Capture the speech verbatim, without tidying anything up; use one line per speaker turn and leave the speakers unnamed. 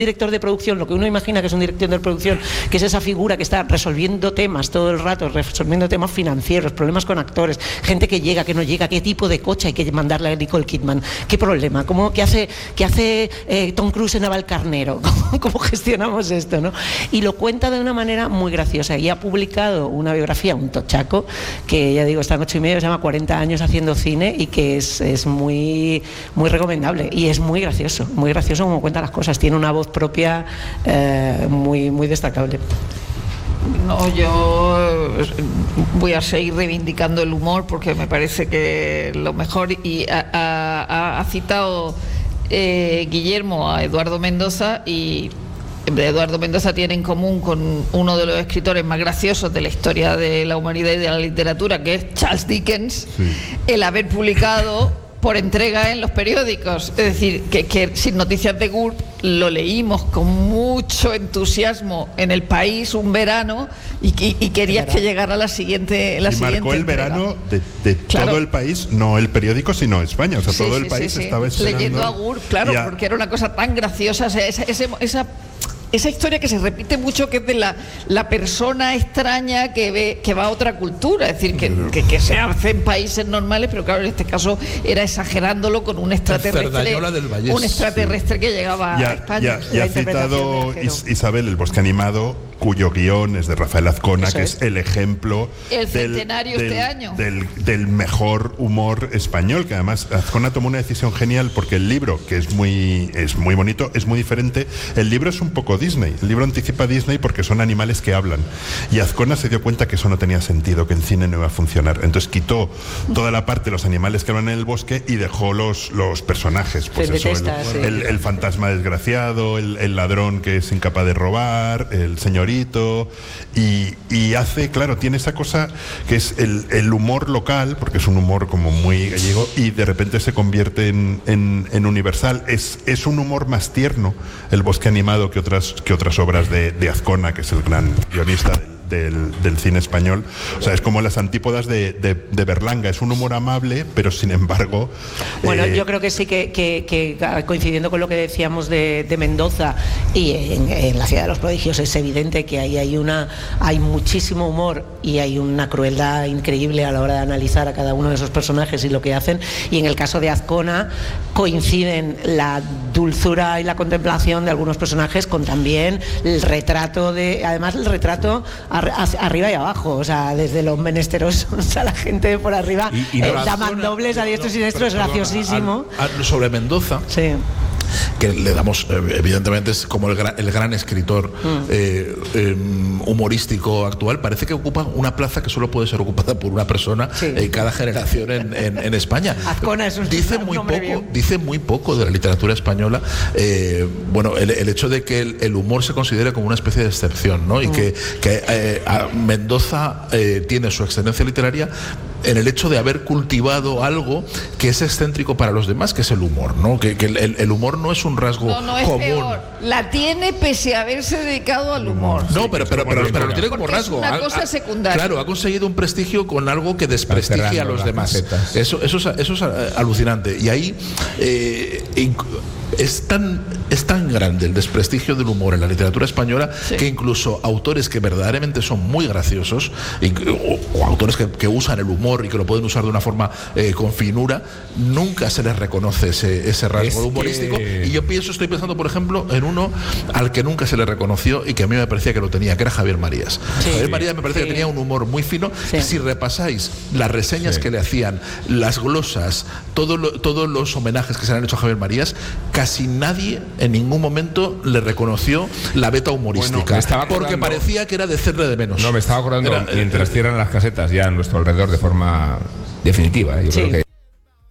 director de producción, lo que uno imagina que es un director de producción, que es esa figura que está resolviendo temas todo el rato, resolviendo temas financieros, problemas con actores, gente que llega, que no llega, qué tipo de coche hay que mandarle a Nicole Kidman, qué problema, cómo, qué hace, qué hace eh, Tom Cruise en Navalcarnero, ¿Cómo, cómo gestionamos esto, ¿no? Y lo cuenta de una manera muy graciosa, y ha publicado una biografía, un tochaco, que ya digo, está en ocho y medio, se llama cuarenta años haciendo cine, y que es, es muy, muy recomendable, y es muy gracioso, muy gracioso como cuenta las cosas, tiene una voz propia eh, muy, muy destacable.
No, yo voy a seguir reivindicando el humor porque me parece que lo mejor, y ha, ha, ha citado eh, Guillermo a Eduardo Mendoza, y Eduardo Mendoza tiene en común con uno de los escritores más graciosos de la historia de la humanidad y de la literatura, que es Charles Dickens, sí. El haber publicado por entrega en los periódicos, es decir, que, que Sin Noticias de Gulp lo leímos con mucho entusiasmo en El País un verano, y, y, y querías que llegara la siguiente la
y
siguiente
marcó el
entrega.
verano de, de claro. todo el país, no el periódico sino España, o sea,
sí,
todo
sí,
el país
sí, sí.
estaba esperando.
Leyendo a Gulp, claro,
a...
porque era una cosa tan graciosa, o sea, esa, esa, esa Esa historia que se repite mucho, que es de la, la persona extraña que ve que va a otra cultura, es decir, que, que, que se hace en países normales, pero claro, en este caso era exagerándolo con un extraterrestre, un extraterrestre sí. que llegaba
ya,
a España.
Ya, ya ha citado Is, Isabel el Bosque Animado, cuyo guión es de Rafael Azcona, Eso que es. es el ejemplo
el centenario
del,
este
del,
año
del, del mejor humor español, que además Azcona tomó una decisión genial, porque el libro, que es muy, es muy bonito, es muy diferente. El libro es un poco Disney, el libro anticipa a Disney porque son animales que hablan, y Azcona se dio cuenta que eso no tenía sentido, que en cine no iba a funcionar, entonces quitó toda la parte de los animales que hablan en el bosque y dejó los, los personajes, pues eso, detesta, el, sí. el, el fantasma desgraciado, el, el ladrón que es incapaz de robar, el señorito, y, y hace, claro, tiene esa cosa que es el, el humor local, porque es un humor como muy gallego, y de repente se convierte en, en, en universal. Es, es un humor más tierno El Bosque Animado que otras, que otras obras de, de Azcona, que es el gran guionista del, del, del cine español. O sea, es como las antípodas de, de, de Berlanga. Es un humor amable, pero sin embargo...
Bueno,
eh...
yo creo que sí que, que, que coincidiendo con lo que decíamos de, de Mendoza, y en, en La Ciudad de los Prodigios es evidente que ahí hay, una, hay muchísimo humor y hay una crueldad increíble a la hora de analizar a cada uno de esos personajes y lo que hacen. Y en el caso de Azcona coinciden la dulzura y la contemplación de algunos personajes con también el retrato de... Además, el retrato... arriba y abajo, o sea, desde los menesterosos a la gente por arriba, y, y eh, llaman dobles a diestro y siniestro, es graciosísimo.
A, a, sobre Mendoza,
sí.
que le damos, evidentemente es como el gran, el gran escritor mm. eh, eh, humorístico actual, parece que ocupa una plaza que solo puede ser ocupada por una persona sí. en cada generación en, en, en España.
Azcona es un,
dice
un
muy poco
bien.
dice muy poco de la literatura española, eh, bueno, el, el hecho de que el, el humor se considere como una especie de excepción, ¿no? Y mm. que, que eh, Mendoza eh, tiene su excelencia literaria en el hecho de haber cultivado algo que es excéntrico para los demás, que es el humor, ¿no? Que, que el, el humor no es un rasgo
no, no es
común.
Peor. La tiene pese a haberse dedicado al humor.
No, pero, pero, pero, pero, pero lo tiene como rasgo.
Es una cosa secundaria.
Claro, ha conseguido un prestigio con algo que desprestigia a los demás. Eso, eso, es, eso es alucinante. Y ahí eh, es tan, es tan grande el desprestigio del humor en la literatura española, sí. que incluso autores que verdaderamente son muy graciosos, o, o autores que, que usan el humor y que lo pueden usar de una forma eh, con finura, nunca se les reconoce ese, ese rasgo es humorístico. Que... Y yo pienso, estoy pensando, por ejemplo, en uno al que nunca se le reconoció y que a mí me parecía que lo tenía, que era Javier Marías. Sí, Javier sí, Marías me parece sí. que tenía un humor muy fino. Sí. Si repasáis las reseñas sí. que le hacían, las glosas, todo lo, todos los homenajes que se le han hecho a Javier Marías, casi nadie en ningún momento le reconoció la beta humorística, bueno,
estaba
porque parecía que era de hacerle de menos.
No, me estaba acordando
era,
mientras cierran las casetas ya a nuestro alrededor de forma definitiva, ¿eh? Yo
sí.
creo que